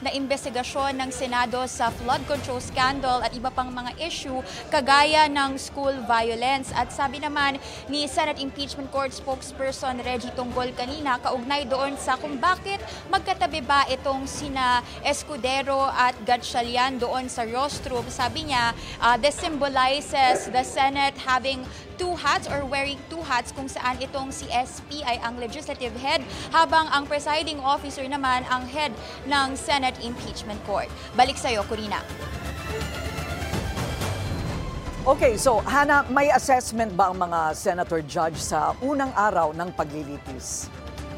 na investigasyon ng Senado sa flood control scandal at iba pang mga issue kagaya ng school violence. At sabi naman ni Senate Impeachment Court spokesperson Reggie Tonggol kanina, kaugnay doon sa kung bakit magkatabi ba itong sina Escudero at Gatchalian doon sa rostrum. Sabi niya, this symbolizes the Senate having two hats or wearing two hats, kung saan itong si SP ay ang legislative head habang ang presiding officer naman ang head ng Senate Impeachment Court. Balik sa iyo, Corina. Okay, so Hana, may assessment ba ang mga senator judge sa unang araw ng paglilitis?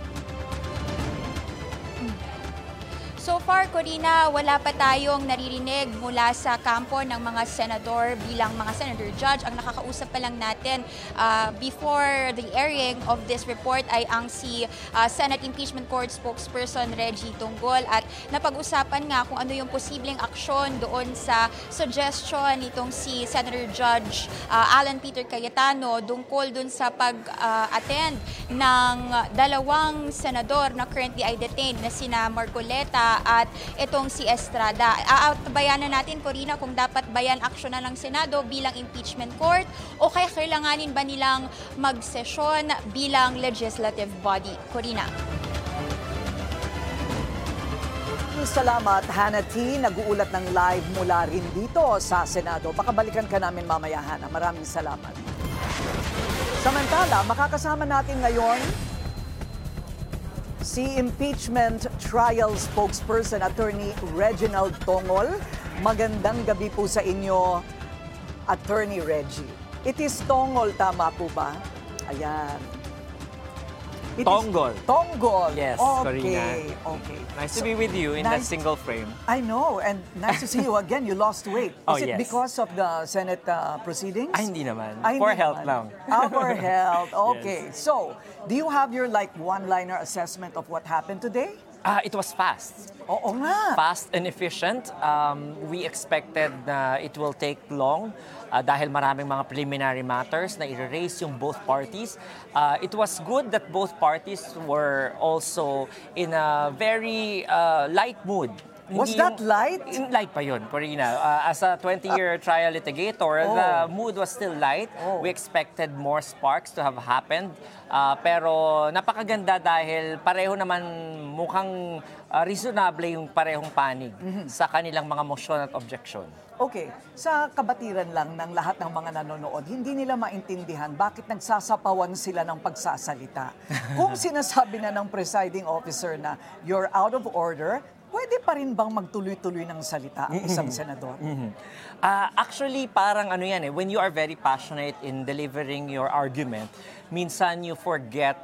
So far, Corina, wala pa tayong naririnig mula sa kampo ng mga senador bilang mga senator judge. Ang nakakausap pa lang natin before the airing of this report ay ang si Senate Impeachment Court spokesperson Reggie Tonggol, at napag-usapan nga kung ano yung posibleng aksyon doon sa suggestion nitong si Senator Judge Alan Peter Cayetano tungkol doon sa pag-attend ng dalawang senador na currently ay detained na sina Marcoleta at itong si Estrada. Bayanan natin, Corina, kung dapat bayan aksyonan ng Senado bilang impeachment court o kaya kailanganin ba nilang magsesyon bilang legislative body. Corina. Salamat, Hannah T. Nag-uulat ng live mula rin dito sa Senado. Baka balikan ka namin mamaya, Hannah. Maraming salamat. Samantala, makakasama natin ngayon si impeachment trial spokesperson Attorney Reginald Tongol. Magandang gabi po sa inyo, Attorney Reggie. It is Tongol, tama po ba? Ayan. Tonggol. Tonggol. Yes, okay, Corina. Okay. Nice to be with you in that single frame. I know, and nice to see you again. You lost weight. Oh, Is it yes. because of the Senate proceedings? Ay, hindi naman. Ay, For hindi health naman. lang. For health. Okay. So, do you have your one-liner assessment of what happened today? It was fast. Oo nga. Fast and efficient. We expected na it will take long dahil maraming mga preliminary matters na i-raise yung both parties. It was good that both parties were also in a very light mood. Was that light? Light pa yun, Corina. As a 20-year trial litigator, the mood was still light. We expected more sparks to have happened. Pero napakaganda dahil pareho naman mukhang reasonable yung parehong panig sa kanilang mga motion at objection. Okay, sa kabatiran lang ng lahat ng mga nanonood, hindi nila maintindihan bakit nagsasapawan sila ng pagsasalita. Kung sinasabi na ng presiding officer na you're out of order, pwede pa rin bang magtuloy-tuloy ng salita ang isang senador? Actually, parang ano yan when you are very passionate in delivering your argument, minsan you forget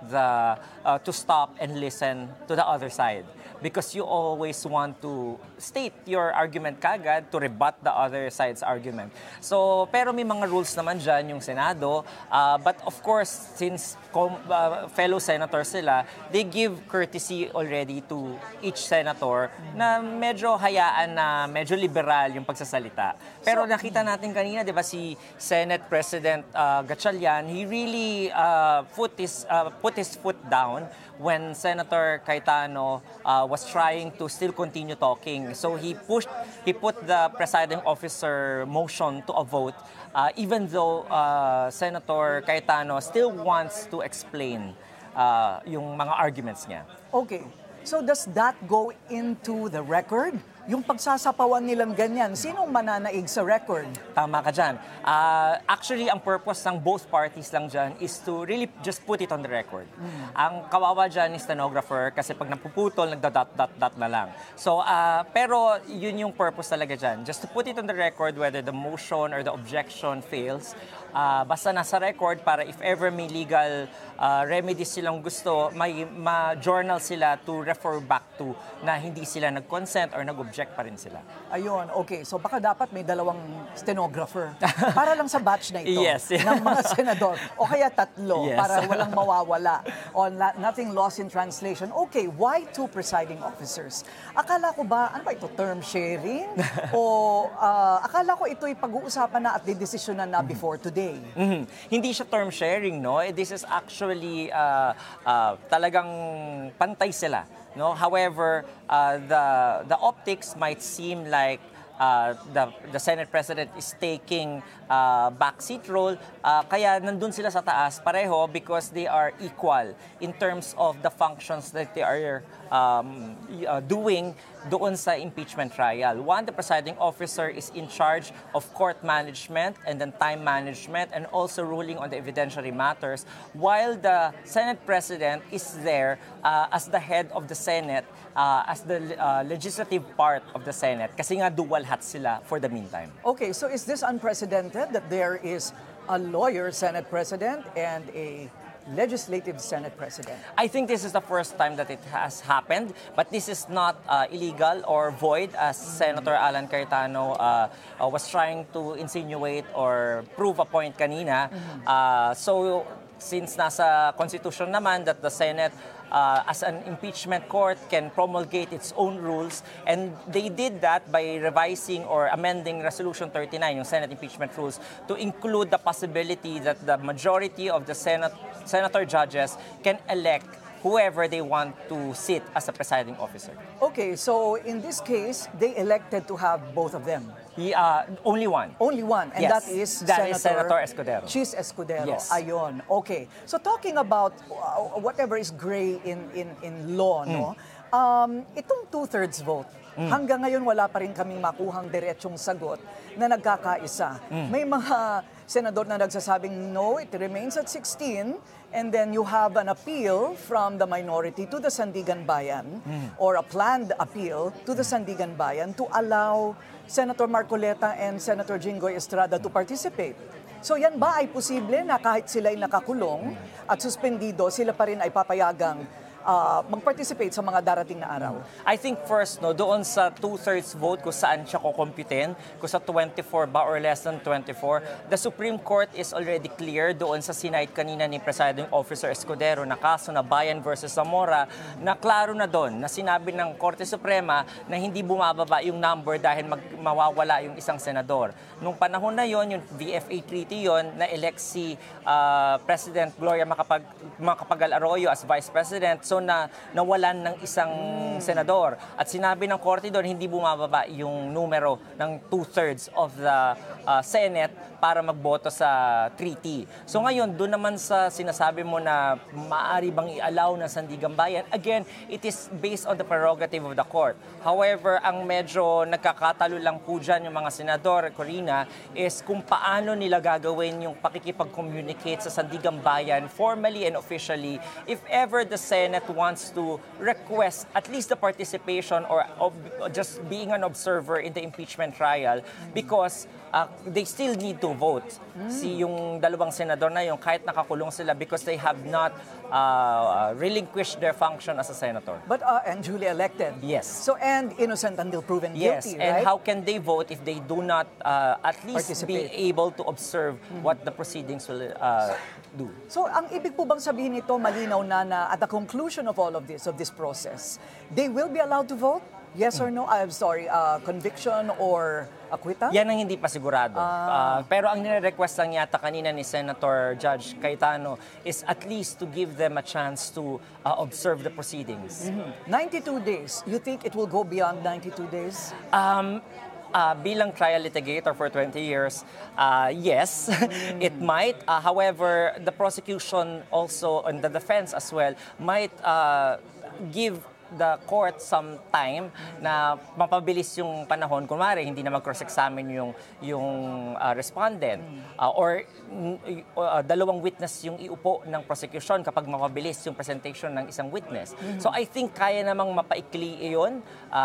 to stop and listen to the other side. Because you always want to state your argument kagad to rebut the other side's argument. So, pero may mga rules naman dyan yung Senado. But of course, since fellow senators sila, they give courtesy already to each senator na medyo hayaan na medyo liberal yung pagsasalita. Pero nakita natin kanina, di ba, si Senate President Gatchalian, he really put his foot down when Senator Cayetano was trying to still continue talking. So he put the presiding officer motion to a vote, even though Senator Cayetano still wants to explain yung mga arguments niya. Okay. So does that go into the record? Yung pagsasapawan nilang ganyan, sinong mananaig sa record? Tama ka dyan. Actually, ang purpose ng both parties lang dyan is to really just put it on the record. Ang kawawa dyan is stenographer kasi pag napuputol, nagda-dot-dot-dot na lang. So, pero yun yung purpose talaga dyan. Just to put it on the record whether the motion or the objection fails. Basta nasa record para if ever may legal remedies silang gusto, may ma-journal sila to refer back to na hindi sila nag-consent or nag-object pa rin sila. Ayun, okay. So baka dapat may dalawang stenographer para lang sa batch na ito Yes. ng mga senador. O kaya tatlo Yes. para walang mawawala. On nothing lost in translation. Okay, why two presiding officers? Akala ko ba, ano ba ito, term sharing? O akala ko ito'y pag-uusapan na at didesisyonan na before today. Hindi siya term sharing, no? This is actually talagang pantay sila No? However, the optics might seem like the Senate President is taking backseat role, kaya nandun sila sa taas pareho because they are equal in terms of the functions that they are doing doon sa impeachment trial. One, the presiding officer is in charge of court management and then time management and also ruling on the evidentiary matters, while the Senate President is there as the head of the Senate, as the legislative part of the Senate, kasi nga dual hat sila for the meantime. Okay, so is this unprecedented that there is a lawyer Senate President and a legislative Senate President? I think this is the first time that it has happened, but this is not illegal or void as Senator Alan Cayetano was trying to insinuate or prove a point kanina. So since nasa Constitution naman that the Senate as an impeachment court can promulgate its own rules, and they did that by revising or amending Resolution 39, yung Senate impeachment rules, to include the possibility that the majority of the senator judges can elect whoever they want to sit as a presiding officer. Okay, so in this case, they elected to have both of them. Only one. Only one, and Yes, that is Senator Escudero. Chis Escudero. Yes. Ayon. Okay. So talking about whatever is gray in law, no? Itong two-thirds vote, hanggang ngayon wala pa rin kaming makuhang diretsong sagot na nagkakaisa. May mga senador na nagsasabing no, it remains at 16, and then you have an appeal from the minority to the Sandigan Bayan, or a planned appeal to the Sandigan Bayan to allow Senator Marcoleta and Senator Jinggoy Estrada to participate. So yan ba ay posible na kahit sila ay nakakulong at suspendido, sila pa rin ay papayagang mag-participate sa mga darating na araw? I think first, no, doon sa two-thirds vote kung saan siya kukumpitin, kung sa 24 ba or less than 24, the Supreme Court is already clear doon sa sinight kanina ni Presiding Officer Escudero na kaso na Bayan versus Zamora, na klaro na doon, na sinabi ng Korte Suprema na hindi bumababa yung number dahil mawawala yung isang senador. Nung panahon na yon, yung VFA Treaty yon, na-elect si President Gloria Macapagal Arroyo as Vice President, so na nawalan ng isang senador. At sinabi ng Korte doon, hindi bumababa yung numero ng two-thirds of the Senate para magboto sa treaty. So ngayon, doon naman sa sinasabi mo na maaari bang i-allow ng Sandigan Bayan, again, it is based on the prerogative of the court. However, ang medyo nagkakatalo lang po dyan yung mga senador, Corina, is kung paano nila gagawin yung pakikipag-communicate sa Sandigan Bayan formally and officially if ever the Senate wants to request at least the participation or just being an observer in the impeachment trial, because they still need to vote. Si yung dalawang senador na yung kahit nakakulong sila because they have not relinquished their function as a senator. But and duly elected. Yes. So and innocent until proven Yes, guilty, and right? how can they vote if they do not at least be Participate. able to observe what the proceedings will do? So, ang ibig po bang sabihin nito, malinaw na at the conclusion of all of this process, they will be allowed to vote? Yes or no? I'm sorry, conviction or acquittal? Yan ang hindi pa sigurado. Pero ang nire-request lang yata kanina ni Senator Judge Cayetano is at least to give them a chance to observe the proceedings. 92 days. You think it will go beyond 92 days? Bilang trial litigator for 20 years, yes, it might. However, the prosecution also, and the defense as well, might give the court some time na mapabilis yung panahon. Kunwari, hindi na mag-cross-examine yung respondent. Or dalawang witness yung iupo ng prosecution kapag mapabilis yung presentation ng isang witness. So I think kaya namang mapaikli iyon.